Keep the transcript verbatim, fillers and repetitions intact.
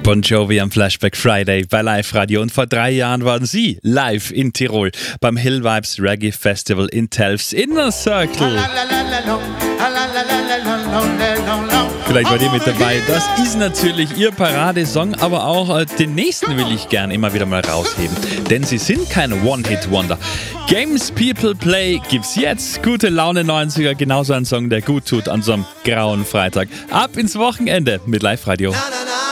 Bon Jovi am Flashback Friday bei Live Radio. Und vor drei Jahren waren sie live in Tirol beim Hill Vibes Reggae Festival in Telfs Inner Circle. Vielleicht war ihr mit dabei. Das ist natürlich ihr Paradesong, aber auch äh, den nächsten will ich gern immer wieder mal rausheben. Denn sie sind keine One-Hit-Wonder. Games People Play gibt's jetzt. Gute Laune neunziger, genauso ein Song, der gut tut an so einem grauen Freitag. Ab ins Wochenende mit Live Radio.